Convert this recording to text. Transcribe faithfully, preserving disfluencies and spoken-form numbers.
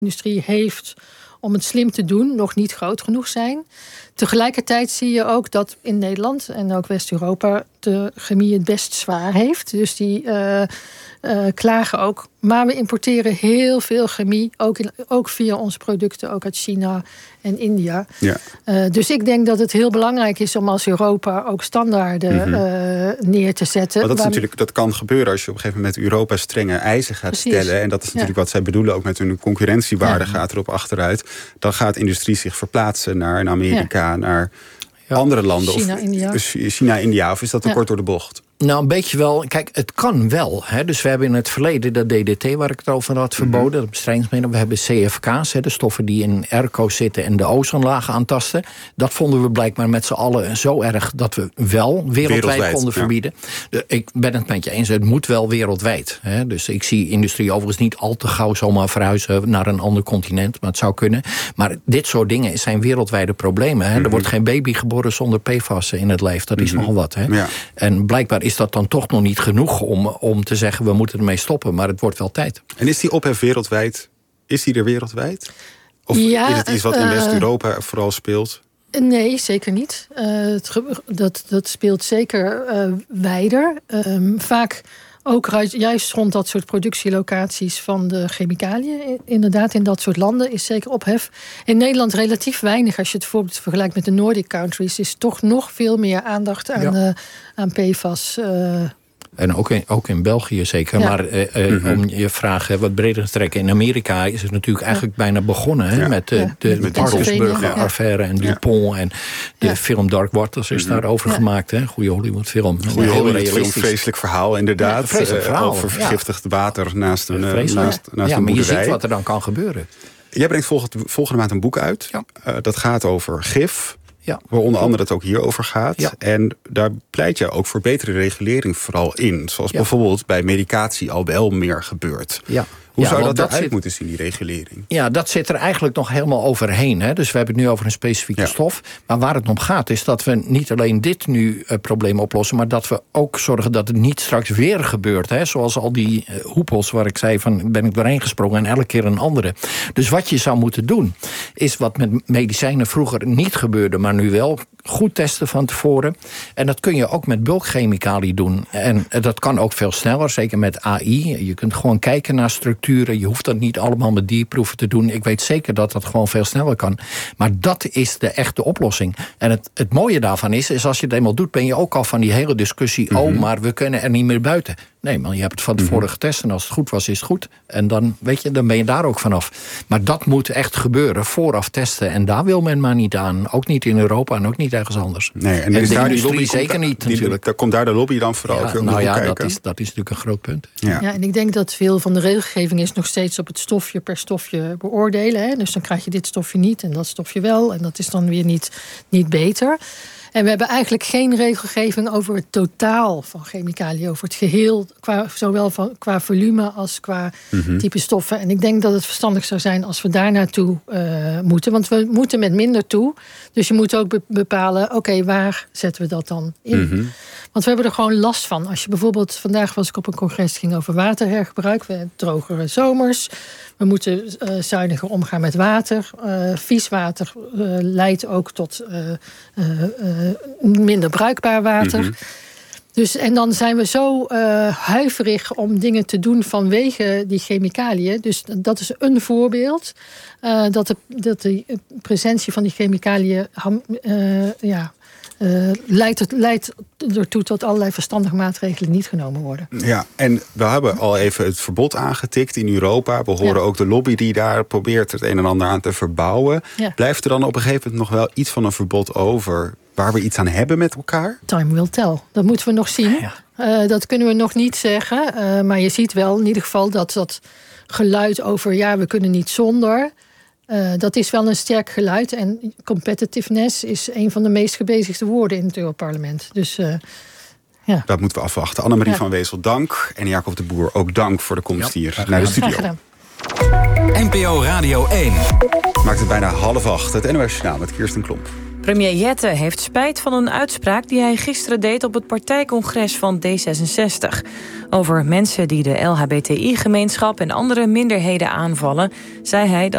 industrie heeft om het slim te doen, nog niet groot genoeg zijn. Tegelijkertijd zie je ook dat in Nederland en ook West-Europa de chemie het best zwaar heeft. Dus die uh, uh, klagen ook. Maar we importeren heel veel chemie, ook, in, ook via onze producten, ook uit China en India. Ja. Uh, dus ik denk dat het heel belangrijk is om als Europa ook standaarden mm-hmm. uh, neer te zetten. Maar dat, is waar... natuurlijk, dat kan gebeuren als je op een gegeven moment Europa strenge eisen gaat Precies. stellen. En dat is natuurlijk ja. wat zij bedoelen, ook met hun concurrentiewaarde ja. gaat erop achteruit. Dan gaat industrie zich verplaatsen naar Amerika, ja. naar ja. andere landen. China, of India. China, India. Of is dat te ja. kort door de bocht? Nou, een beetje wel. Kijk, het kan wel. Hè. Dus we hebben in het verleden dat D D T, waar ik het over had, verboden. Mm-hmm. Dat bestrijdingsmiddel. We hebben C F K's, hè, de stoffen die in airco's zitten en de ozonlaag aantasten. Dat vonden we blijkbaar met z'n allen zo erg dat we wel wereldwijd, wereldwijd konden ja. verbieden. De, ik ben het met je eens, het moet wel wereldwijd. Hè. Dus ik zie industrie overigens niet al te gauw zomaar verhuizen naar een ander continent. Maar het zou kunnen. Maar dit soort dingen zijn wereldwijde problemen. Hè. Mm-hmm. Er wordt geen baby geboren zonder P F A S'en in het lijf. Dat is mm-hmm. nogal wat. Hè. Ja. En blijkbaar is is dat dan toch nog niet genoeg om, om te zeggen we moeten ermee stoppen. Maar het wordt wel tijd. En is die ophef wereldwijd? Is die er wereldwijd? Of ja, is het iets wat in uh, West-Europa vooral speelt? Nee, zeker niet. Uh, het, dat, dat speelt zeker uh, wijder. Um, vaak ook juist rond dat soort productielocaties van de chemicaliën. Inderdaad, in dat soort landen is zeker ophef. In Nederland relatief weinig. Als je het bijvoorbeeld vergelijkt met de Nordic countries, is toch nog veel meer aandacht aan, ja. uh, aan P F A S. Uh, En ook in, ook in België zeker. Ja. Maar uh, uh, mm-hmm. om je vraag uh, wat breder te trekken. In Amerika is het natuurlijk eigenlijk ja. bijna begonnen. Hè, ja. Met uh, ja. de, de Parkersburger-affaire en Dupont. Ja. En de ja. film Dark Waters is mm-hmm. daarover ja. gemaakt. Hè. Goede Hollywood-film. Goede Hollywood-film, vreselijk verhaal inderdaad. Ja, vreselijk verhaal. Uh, over vergiftigd ja. water naast een, uh, naast, naast ja, een maar boerderij. Je ziet wat er dan kan gebeuren. Jij brengt volgende, volgende maand een boek uit. Ja. Uh, dat gaat over gif. Ja. Waar onder andere het ook hierover gaat. Ja. En daar pleit je ook voor betere regulering vooral in. Zoals ja. bijvoorbeeld bij medicatie al wel meer gebeurt. Ja. Hoe ja, zou dat, dat eruit zit, moeten zien, die regulering? Ja, dat zit er eigenlijk nog helemaal overheen. Hè. Dus we hebben het nu over een specifieke ja. stof. Maar waar het om gaat is dat we niet alleen dit nu uh, probleem oplossen, maar dat we ook zorgen dat het niet straks weer gebeurt. Hè. Zoals al die uh, hoepels waar ik zei van ben ik doorheen gesprongen en elke keer een andere. Dus wat je zou moeten doen is wat met medicijnen vroeger niet gebeurde, maar nu wel. Goed testen van tevoren. En dat kun je ook met bulkchemicaliën doen. En dat kan ook veel sneller, zeker met A I. Je kunt gewoon kijken naar structuren. Je hoeft dat niet allemaal met dierproeven te doen. Ik weet zeker dat dat gewoon veel sneller kan. Maar dat is de echte oplossing. En het, het mooie daarvan is, is als je het eenmaal doet, ben je ook al van die hele discussie, mm-hmm. oh, maar we kunnen er niet meer buiten. Nee, man, je hebt het van tevoren mm-hmm. getest en als het goed was, is het goed. En dan, weet je, dan ben je daar ook vanaf. Maar dat moet echt gebeuren, vooraf testen. En daar wil men maar niet aan. Ook niet in Europa en ook niet ergens anders. Nee, en, en is de daar industrie die zeker die, niet, die, natuurlijk. Daar komt daar de lobby dan vooral ja, ook nou ja, kijken. dat is, dat is natuurlijk een groot punt. Ja. ja, en ik denk dat veel van de regelgeving is nog steeds op het stofje per stofje beoordelen. Hè? Dus dan krijg je dit stofje niet en dat stofje wel. En dat is dan weer niet, niet beter. En we hebben eigenlijk geen regelgeving over het totaal van chemicaliën. Over het geheel, qua, zowel van, qua volume als qua mm-hmm. type stoffen. En ik denk dat het verstandig zou zijn als we daar naartoe uh, moeten. Want we moeten met minder toe. Dus je moet ook be- bepalen, oké, okay, waar zetten we dat dan in? Mm-hmm. Want we hebben er gewoon last van. Als je bijvoorbeeld, vandaag was ik op een congres, het ging over waterhergebruik. We hebben drogere zomers. We moeten uh, zuiniger omgaan met water. Uh, vies water uh, leidt ook tot uh, uh, uh, minder bruikbaar water. Mm-hmm. Dus, en dan zijn we zo uh, huiverig om dingen te doen vanwege die chemicaliën. Dus dat is een voorbeeld. Uh, dat, de, dat de presentie van die chemicaliën uh, ja, uh, leidt, leidt ertoe tot allerlei verstandige maatregelen niet genomen worden. Ja, en we hebben al even het verbod aangetikt in Europa. We horen ja. ook de lobby die daar probeert het een en ander aan te verbouwen. Ja. Blijft er dan op een gegeven moment nog wel iets van een verbod over waar we iets aan hebben met elkaar? Time will tell. Dat moeten we nog zien. Ja. Uh, dat kunnen we nog niet zeggen. Uh, maar je ziet wel in ieder geval dat dat geluid over ja, we kunnen niet zonder. Uh, dat is wel een sterk geluid. En competitiveness is een van de meest gebezigde woorden in het Europarlement. Dus uh, ja. Dat moeten we afwachten. Annemarie ja. van Wezel, dank. En Jacob de Boer, ook dank voor de komst ja. hier naar de studio. N P O Radio één. Maakt het bijna half acht. Het N O S Journaal met Kirsten Klomp. Premier Jette heeft spijt van een uitspraak die hij gisteren deed op het partijcongres van D zesenzestig. Over mensen die de L H B T I-gemeenschap en andere minderheden aanvallen, zei hij dat